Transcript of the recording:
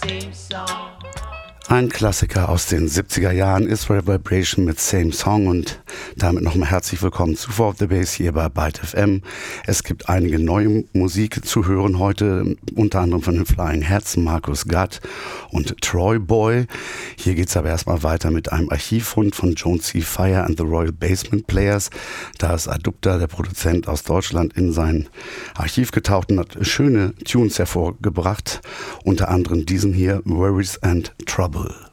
Ein Klassiker aus den 70er Jahren, Israel Vibration mit Same Song, und damit nochmal herzlich willkommen zu 4 of the Bass hier bei Byte FM. Es gibt einige neue Musik zu hören heute, unter anderem von den Flying Hats, Marcus Gutt und Troy Boy. Hier geht es aber erstmal weiter mit einem Archivfund von Jonesy Fire and the Royal Basement Players. Da ist Adupter, der Produzent aus Deutschland, in sein Archiv getaucht und hat schöne Tunes hervorgebracht, unter anderem diesen hier, Worries and Trouble.